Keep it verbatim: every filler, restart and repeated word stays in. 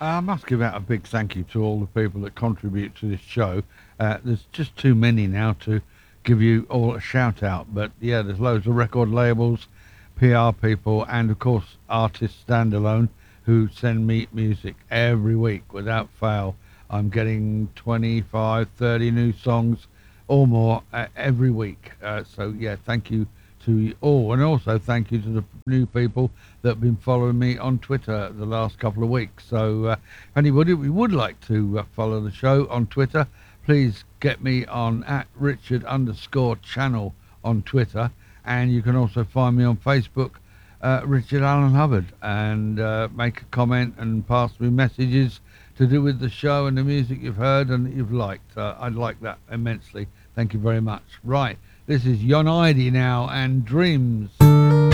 I must give out a big thank you to all the people that contribute to this show. Uh, there's just too many now to give you all a shout out, but yeah, there's loads of record labels, P R people, and of course artists standalone who send me music every week without fail. I'm getting twenty-five, thirty new songs or more uh, every week. Uh, so yeah, thank you to you all, and also thank you to the new people that have been following me on Twitter the last couple of weeks. So, uh, if anybody would like to uh, follow the show on Twitter, please get me on at Richard underscore channel on Twitter, and you can also find me on Facebook, uh, Richard Allen Hubbard, and uh, make a comment and pass me messages to do with the show and the music you've heard and that you've liked. Uh, I'd like that immensely. Thank you very much. Right, this is Yon Idy now and Dreams.